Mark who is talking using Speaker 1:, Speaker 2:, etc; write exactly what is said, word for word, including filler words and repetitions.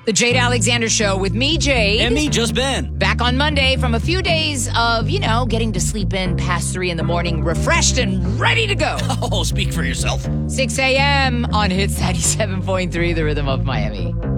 Speaker 1: The Jade Alexander Show with me, Jade.
Speaker 2: And me, Just Ben.
Speaker 1: Back on Monday from a few days of, you know, getting to sleep in past three in the morning, refreshed and ready to go.
Speaker 2: Oh, speak for yourself.
Speaker 1: six a.m. on Hits ninety-seven point three, The Rhythm of Miami.